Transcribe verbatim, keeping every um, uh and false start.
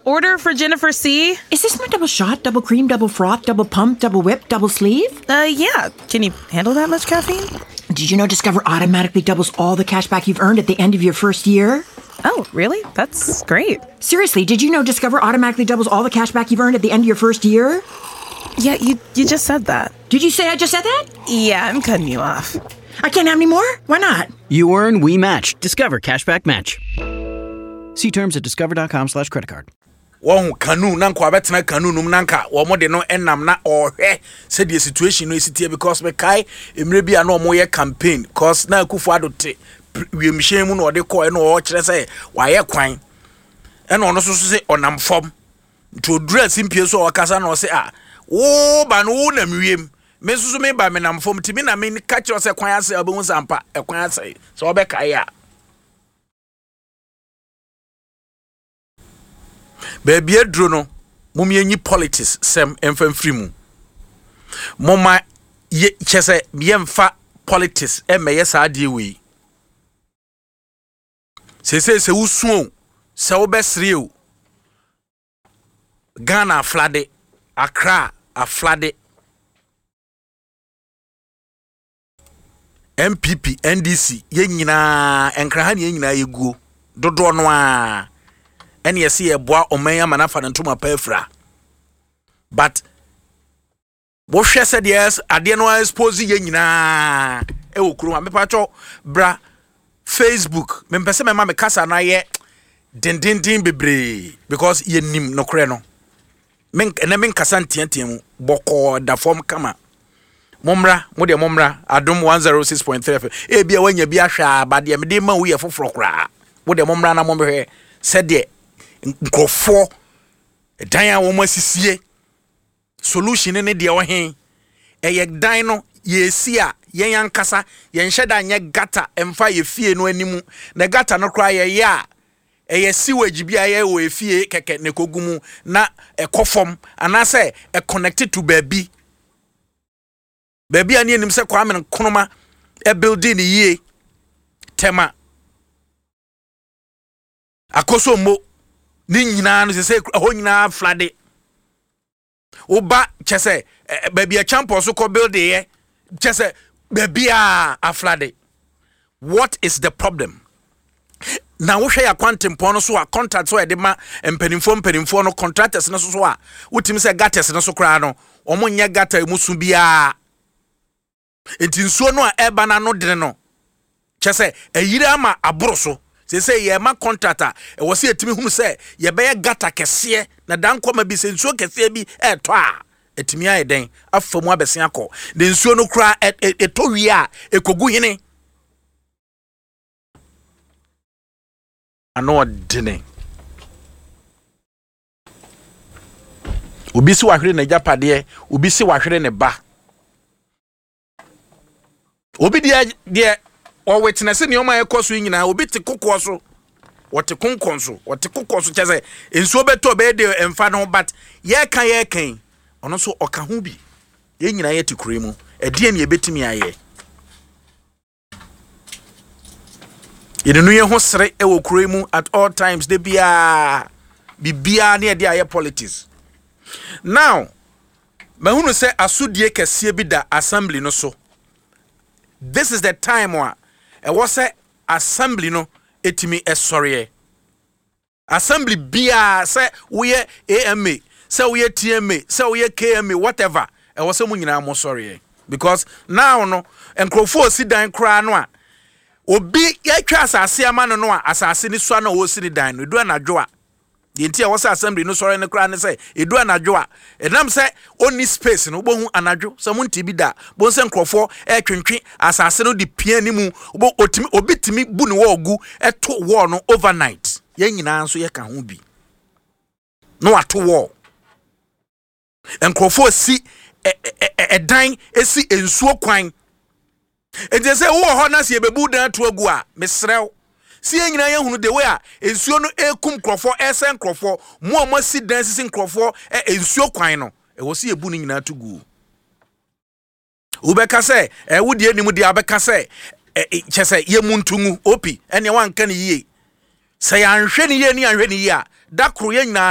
order for Jennifer C. Is this my double shot, double cream, double froth, double pump, double whip, double sleeve? Uh, yeah. Can you handle that much caffeine? Did you know Discover automatically doubles all the cash back you've earned at the end of your first year? Oh, really? That's great. Seriously, did you know Discover automatically doubles all the cash back you've earned at the end of your first year? Yeah, you you just said that. Did you say I just said that? Yeah, I'm cutting you off. I can't have any more? Why not? You earn, we match. Discover Cashback Match. See terms at discover.com slash credit card. One canoe, Nanko, Betna canoe, Nanka, or more than no enam na or he said the situation is here because me kai, it may be a no more campaign, cause now Kufado te, we machine or the coin or say, why a quine. And on also say on am form to dress in Piers or Casan or say, ah, oh, ban own a museum. Messu me by me nam form to me, I mean, catch us a quiet say, a bones and pa, a quiet say, so Becca. Baby Drono, Mummy any politics, Sam and Frimu. Mama ye chese yemfa politics, and may yes I deal we. Se say se uswo, se best real. Ghana flooded, Accra a flooded. M P P, N D C, Yenina, and Krahani Yenina Yugo, Dodo Noir. And you see a boy or may manafa and to my pefra. But what she said, yes, I didn't know I suppose yena. Ewo kuruma me pacho bra Facebook. Me pese me ma me kasa na ye din din din bebre because ye nim no kre no. Men na men kasa ntiantiam boko da form kama. Momra, mo de momra Adom one oh six point three F M. E bia wanya bi ahwa ba de me de ma wo ye foforo kra. Mo de momra na momre said de nkofo dan a wo masisie solution ne de wo hen eye dan no ye si a yen yankasa yen hyeda anye gata emfa ye fie no animu na gata no kra ye ya eye siwage bia ye wo efie keke ne kogumu na ekofom anase e connected to baby baby ani enim se kwa men konoma e building ye tema akoso mo ni nyina no se se ho nyina flade oba chese baby a champion so ko build ye chese baby a flade. What is the problem? Now we share quantum pono so a contract so e de ma empanimfo empanimfo no contractors no so so a wotimi se gatters no so kra no omo nya gatter musu bia enti nsuo no a eba na no de no chese eyire ama aboro so. Say say ye ma contractor e wo se etimi hunu se ye be ye gata kese na dan koma bi se nsuo kese bi e to a etimi aye den afamu abese akọ de nsuo no kra eto wi a ekogu hene ano dene obi si wahwere na japade obi si wahwere ne ba obi de de or witness in your my course wing now, bit to cook also. What to conconso, what to cook also, Chase, in so better bed and final, but ye can ye can, on also Okahubi. Yen I to cremo, a dear ye bit me aye. In the new year, host ewo cremo at all times, they be a be beer near the air politics. Now, Mahunu say, Asudie Kessie be the assembly no so. This is the time where e was a assembly no etimi e sorry assembly bia say we A M A say we T M A say we K M A whatever e was mu nyina mo sorry because now no enkrofo si dan kra no a obi ya twa asase ama no no a asase ni so na wo si dan no edu anadwo a yenti e was assembly no sorry ne kra ne say edu anadwo a enam say oni space no bohu anadwo so mu ntibi da bo se nkrofo e twentwe asase no di pia ni mu obo otimi obitimi bu ne wo ogu eto wo no overnight ye nyina nso ye ka ho bi no ato wo nkrofo si e dan esi ensuo kwan enti se wo ho na se bebu dan to agu a mesrew si nyina ye hunu de we a ensuo no ekum krofo esen krofo mo mo si dan sisi krofo ensuo kwan no e wo si ebu ni nyina to gu ubeka se e wudi enimu de abeka se chese ye muntungu opi ene wanka ne yie se ya nhwe ne ye ni anhwe ne yie a da kro ye nyina